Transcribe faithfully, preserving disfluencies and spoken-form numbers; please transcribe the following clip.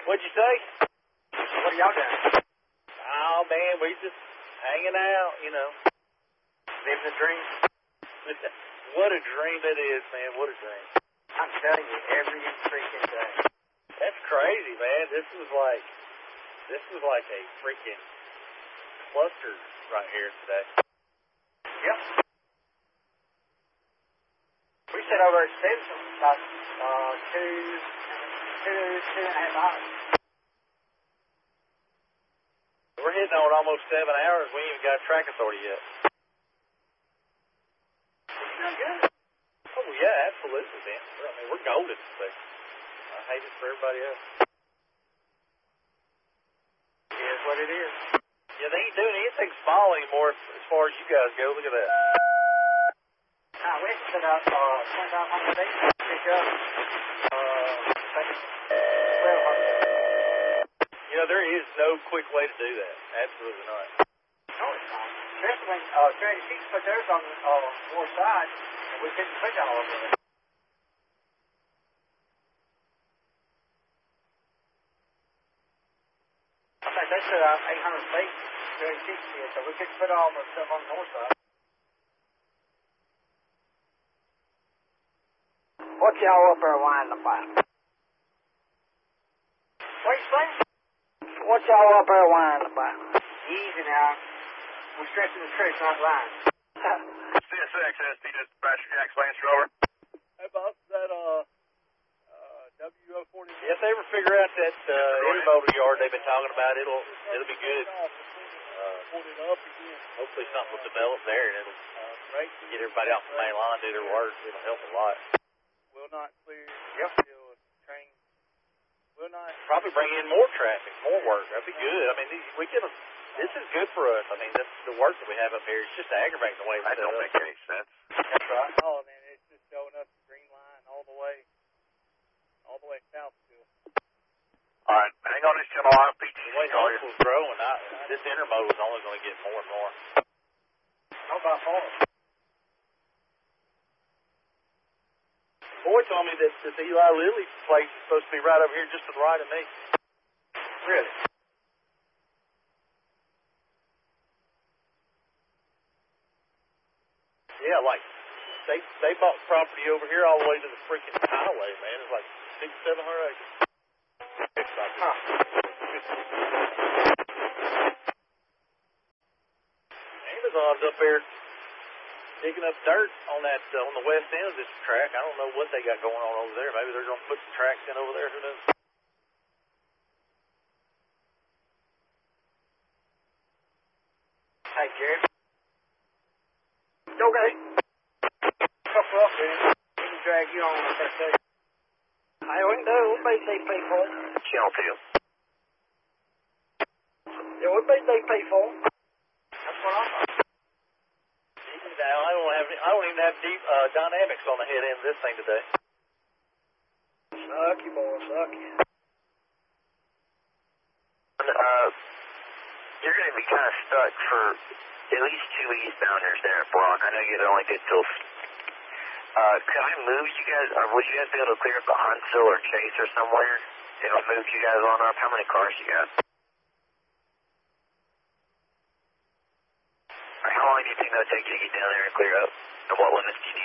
What'd you say? What are y'all doing? Oh, man, we just hanging out, you know. Living the dream. What a dream it is, man. What a dream. I'm telling you, every freaking day. That's crazy, man. This was like, this was like a freaking cluster right here today. Yep. We sat over at Stetson about uh, two, two, two and a half hours. We're hitting on almost seven hours. We ain't even got a track authority yet. It's good. Oh, yeah, absolutely, man. I mean, we're golden. But I hate it for everybody else. It is what it is. Yeah, they ain't doing anything small anymore as far as you guys go. Look at that. Now, we have to set up uh, twenty-five hundred feet to pick up uh, twelve hundred. You know, there is no quick way to do that. Absolutely not. No, it's not. Especially when uh, Charity Peaks put theirs on the uh, north side, and we couldn't put y'all over there. I think they set out eight hundred feet, Charity Peaks did, so we couldn't put all the stuff on the north side. What y'all up there whining about? What you saying? What y'all up there whining about? Easy now. We're stretching the truth, not lying. C S X, S P Dispatcher, Jack Lancer, over. Hey, boss, is that uh, uh, W O forty? If they ever figure out that uh, intermodal yard they've been talking about, it'll it'll be good. Uh, hopefully something will develop there and it'll get everybody off the main line, do their work. It'll help a lot. Will not clear. Yep. Train. Will not. Probably bring in more traffic, more work. That'd be good. I mean, these, we can. This is good for us. I mean, this, the work that we have up here is just aggravating the way That don't make any sense. That's right. Oh man, it's just showing us the green line all the way, all the way south still. All right, hang on this channel. I'll P T C The way call you. Huntsville's growing, I, this intermodal is only going to get more and more. How about more? Boy told me that, that the Eli Lilly place is supposed to be right over here just to the right of me. Really? Yeah, like, they they bought property over here all the way to the freaking highway, man. It's like six, seven hundred acres. Huh. Amazon's up there digging up dirt on that uh, on the west end of this track. I don't know what they got going on over there. Maybe they're going to put some tracks in over there. Who knows? Hey, Jerry. Okay. Couple up, man. We can drag you on with that thing. Hey, we can do. We'll beat these people. Channel two. Yeah, we'll beat these people. That's what I'm talking. Even now, I don't have. I don't even have deep uh, dynamics on the head end of this thing today. Sucky, boy, sucky. Uh, you're going to be kind of stuck for at least two eastbounders there at Brock. I know you're only good till. Uh, could I move you guys, or would you guys be able to clear up the Huntsville or Chase or somewhere if I moved you guys on up? How many cars you got? Or how long do you think that would take you to get down there and clear up? And what limits do you